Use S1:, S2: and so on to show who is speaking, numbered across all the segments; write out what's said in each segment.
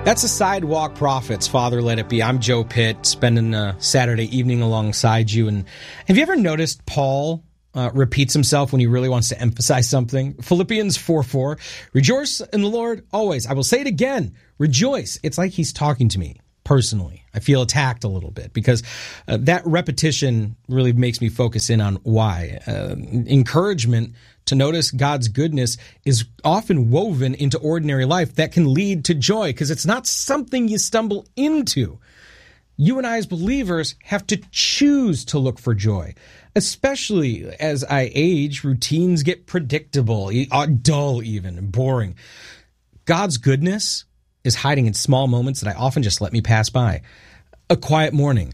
S1: That's the Sidewalk Prophets, Father Let It Be. I'm Joe Pitt, spending a Saturday evening alongside you. And have you ever noticed Paul repeats himself when he really wants to emphasize something? Philippians 4:4, rejoice in the Lord always. I will say it again, rejoice. It's like he's talking to me personally. I feel attacked a little bit because that repetition really makes me focus in on why. Encouragement to notice God's goodness is often woven into ordinary life that can lead to joy because it's not something you stumble into. You and I as believers have to choose to look for joy, especially as I age, routines get predictable, dull even, and boring. God's goodness is hiding in small moments that I often just let me pass by. A quiet morning,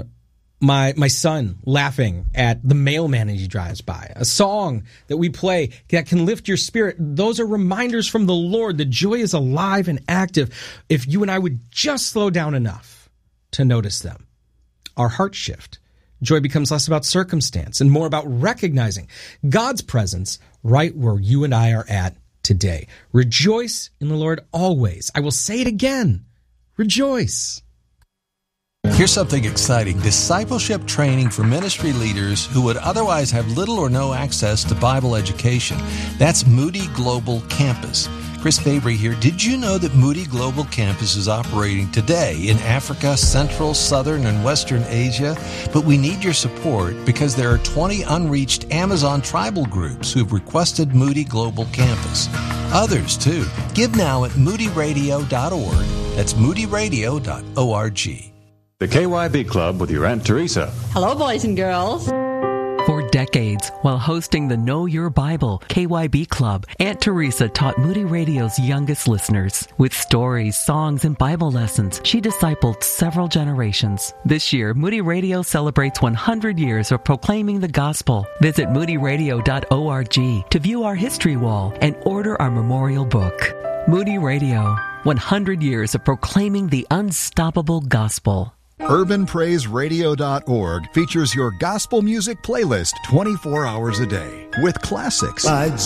S1: my son laughing at the mailman as he drives by, a song that we play that can lift your spirit. Those are reminders from the Lord. The joy is alive and active if you and I would just slow down enough to notice them. Our hearts shift. Joy becomes less about circumstance and more about recognizing God's presence right where you and I are at today. Rejoice in the Lord always. I will say it again. Rejoice.
S2: Here's something exciting. Discipleship training for ministry leaders who would otherwise have little or no access to Bible education. That's Moody Global Campus. Chris Fabry here. Did you know that Moody Global Campus is operating today in Africa, Central, Southern, and Western Asia? But we need your support because there are 20 unreached Amazon tribal groups who have requested Moody Global Campus. Others, too. Give now at moodyradio.org. That's moodyradio.org.
S3: The KYB Club with your Aunt Teresa.
S4: Hello, boys and girls.
S5: For decades, while hosting the Know Your Bible KYB Club, Aunt Teresa taught Moody Radio's youngest listeners. With stories, songs, and Bible lessons, she discipled several generations. This year, Moody Radio celebrates 100 years of proclaiming the gospel. Visit moodyradio.org to view our history wall and order our memorial book. Moody Radio, 100 years of proclaiming the unstoppable gospel.
S6: UrbanPraiseRadio.org features your gospel music playlist 24 hours a day with classics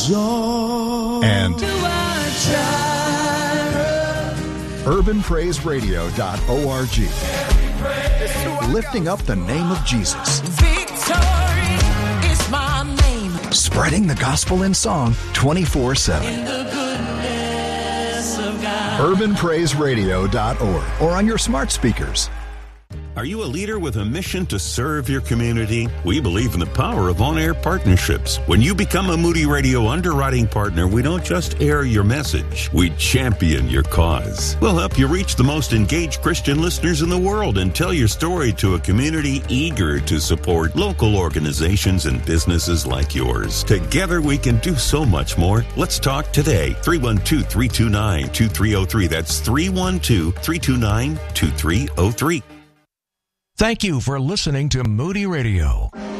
S6: and UrbanPraiseRadio.org, lifting up the name of Jesus.
S7: Victory is my name.
S6: Spreading the gospel in song 24/7.
S7: In the goodness of God.
S6: UrbanPraiseRadio.org or on your smart speakers.
S8: Are you a leader with a mission to serve your community? We believe in the power of on-air partnerships. When you become a Moody Radio underwriting partner, we don't just air your message, we champion your cause. We'll help you reach the most engaged Christian listeners in the world and tell your story to a community eager to support local organizations and businesses like yours. Together we can do so much more. Let's talk today. 312-329-2303. That's 312-329-2303.
S9: Thank you for listening to Moody Radio.